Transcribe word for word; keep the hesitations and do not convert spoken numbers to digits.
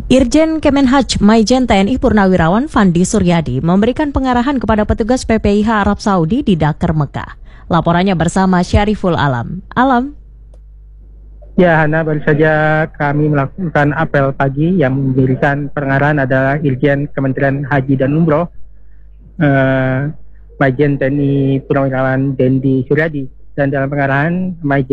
Irjen Kemenhaj Maijen T N I Purnawirawan Fandi Suryadi memberikan pengarahan kepada petugas P P I H Arab Saudi di Dakar, Mekah. Laporannya bersama Syariful Alam. Alam. Ya, Hana, baru saja kami melakukan apel pagi yang memberikan pengarahan adalah Irjen Kementerian Haji dan Umroh, uh, Maijen T N I Purnawirawan Dendi Suryadi. Dan dalam pengarahan, Maijen